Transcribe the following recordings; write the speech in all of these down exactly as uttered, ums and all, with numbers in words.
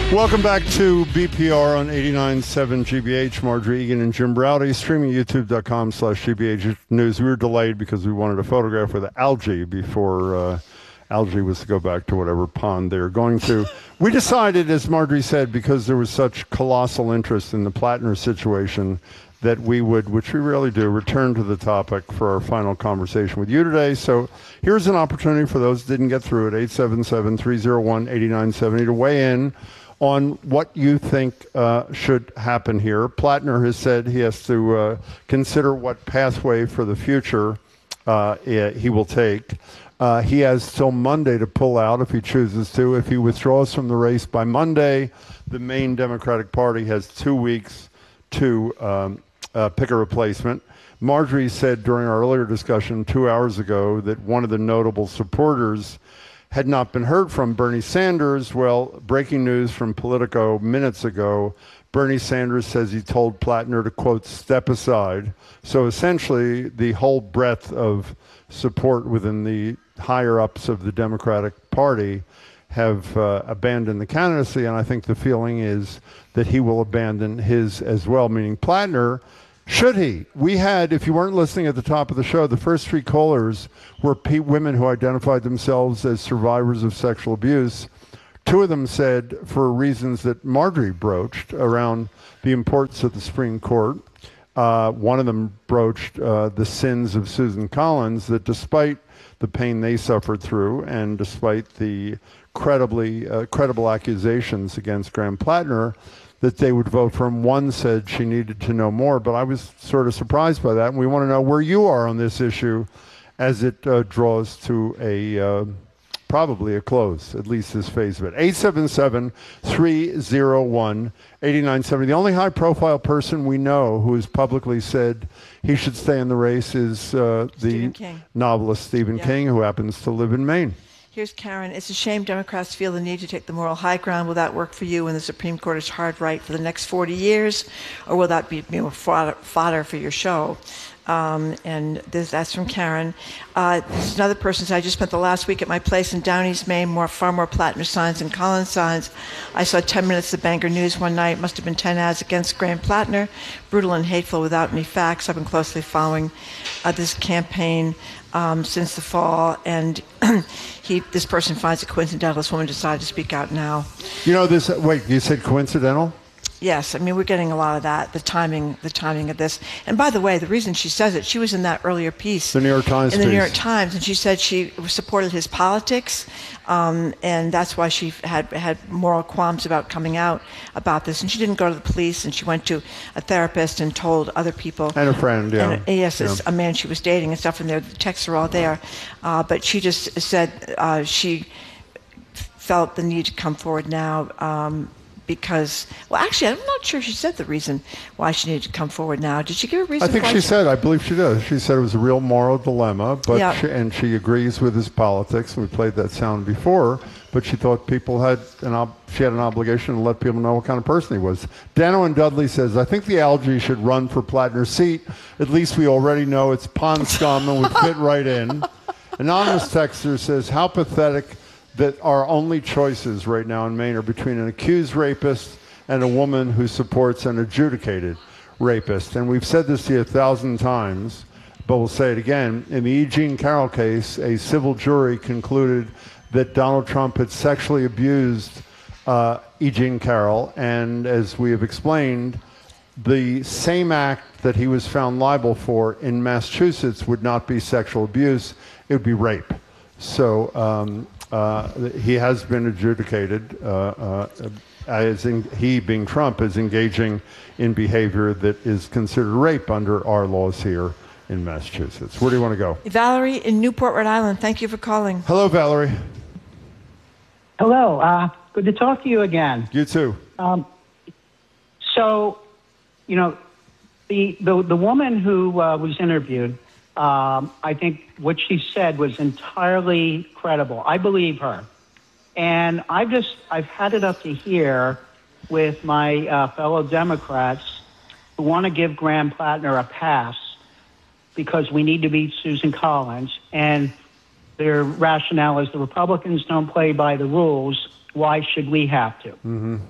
Welcome back to B P R on eighty-nine point seven G B H. Marjorie Egan and Jim Browdy, streaming youtube.com slash GBH News. We were delayed because we wanted a photograph with algae before uh, algae was to go back to whatever pond they were going to. We decided, as Marjorie said, because there was such colossal interest in the Plattner situation, that we would, which we rarely do, return to the topic for our final conversation with you today. So here's an opportunity for those that didn't get through it, eight seven seven, three oh one, eight nine seven oh, to weigh in on what you think uh, should happen here. Plattner has said he has to uh, consider what pathway for the future uh, he will take. Uh, he has till Monday to pull out if he chooses to. If he withdraws from the race by Monday, the main Democratic Party has two weeks to um, uh, pick a replacement. Marjorie said during our earlier discussion two hours ago that one of the notable supporters had not been heard from, Bernie Sanders. Well, breaking news from Politico minutes ago, Bernie Sanders says he told Plattner to, quote, step aside. So essentially, the whole breadth of support within the higher-ups of the Democratic Party have uh, abandoned the candidacy, and I think the feeling is that he will abandon his as well, meaning Plattner. Should he? We had, if you weren't listening at the top of the show, the first three callers were pe- women who identified themselves as survivors of sexual abuse. Two of them said, for reasons that Marjorie broached around the importance of the Supreme Court, uh, one of them broached uh, the sins of Susan Collins, that despite the pain they suffered through and despite the credibly uh, credible accusations against Graham Plattner, that they would vote for him. One said she needed to know more, but I was sort of surprised by that. And we want to know where you are on this issue as it uh, draws to a uh, probably a close, at least this phase of it. eight seven seven, three oh one, eight nine seven oh. The only high-profile person we know who has publicly said he should stay in the race is uh, the novelist Stephen yeah. King, who happens to live in Maine. Here's Karen. It's a shame Democrats feel the need to take the moral high ground. Will that work for you when the Supreme Court is hard right for the next forty years? Or will that be you know, fodder, fodder for your show? Um, and this, that's from Karen. Uh, this is another person said, I just spent the last week at my place in Down East, Maine, more, far more Plattner signs than Collins signs. I saw ten minutes of Bangor News one night. Must have been ten ads against Graham Plattner. Brutal and hateful without any facts. I've been closely following uh, this campaign um, since the fall, and he, this person finds it coincidental this woman decided to speak out now. You know this, wait, you said coincidental? Yes, I mean, we're getting a lot of that, the timing the timing of this. And by the way, the reason she says it, she was in that earlier piece. The New York Times In the piece. New York Times, and she said she supported his politics, um, and that's why she had had moral qualms about coming out about this. And she didn't go to the police, and she went to a therapist and told other people. And a friend, yeah. And, yes, yeah. a man she was dating and stuff, and the texts are all there. Uh, but she just said uh, she felt the need to come forward now, um, because, well, actually, I'm not sure she said the reason why she needed to come forward now. Did she give a reason? I think why she said, I believe she did. She said it was a real moral dilemma, but yeah. she, and she agrees with his politics. We played that sound before, but she thought people had an ob- she had an obligation to let people know what kind of person he was. Dano and Dudley says, I think the algae should run for Plattner's seat. At least we already know it's pond scum and would fit right in. Anonymous texter says, how pathetic that our only choices right now in Maine are between an accused rapist and a woman who supports an adjudicated rapist. And we've said this to you a thousand times, but we'll say it again. In the E. Jean Carroll case, a civil jury concluded that Donald Trump had sexually abused uh, E. Jean Carroll, and as we have explained, the same act that he was found liable for in Massachusetts would not be sexual abuse, it would be rape. So um, uh, he has been adjudicated, uh, uh, as in, he being Trump is engaging in behavior that is considered rape under our laws here in Massachusetts. Where do you want to go? Valerie in Newport, Rhode Island. Thank you for calling. Hello, Valerie. Hello. Uh, good to talk to you again. You too. Um, so, you know, the the, the woman who uh, was interviewed, um, I think what she said was entirely credible. I believe her. And I've just, I've had it up to here with my uh, fellow Democrats who want to give Graham Plattner a pass because we need to beat Susan Collins. And their rationale is the Republicans don't play by the rules. Why should we have to? Mm-hmm.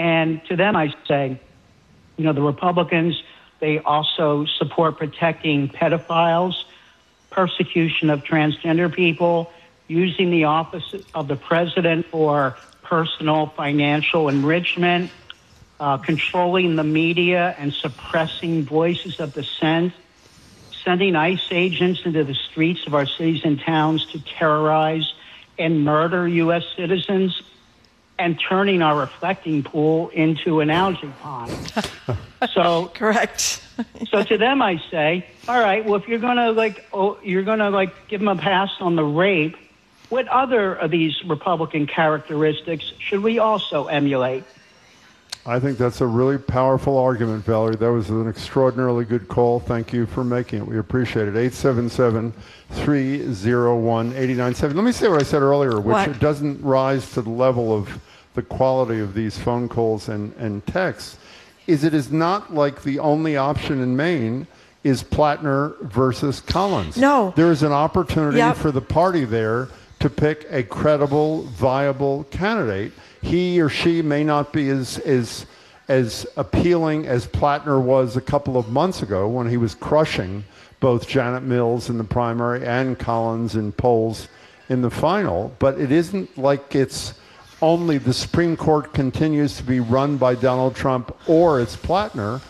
And to them, I say, you know, the Republicans, they also support protecting pedophiles, persecution of transgender people, using the office of the president for personal financial enrichment, uh, controlling the media and suppressing voices of dissent, sending ICE agents into the streets of our cities and towns to terrorize and murder U S citizens, and turning our reflecting pool into an algae pond. So correct. So to them, I say, all right, well, if you're going to like, oh, you're going to like give them a pass on the rape, what other of these Republican characteristics should we also emulate? I think that's a really powerful argument, Valerie. That was an extraordinarily good call. Thank you for making it. We appreciate it. eight seven seven, three oh one, eight nine seven. Let me say what I said earlier, which What? it doesn't rise to the level of the quality of these phone calls and, and texts, is it is not like the only option in Maine is Plattner versus Collins. No. There is an opportunity Yep. for the party there to pick a credible, viable candidate. He or she may not be as as as appealing as Plattner was a couple of months ago when he was crushing both Janet Mills in the primary and Collins in polls in the final. But it isn't like it's only the Supreme Court continues to be run by Donald Trump or it's Plattner.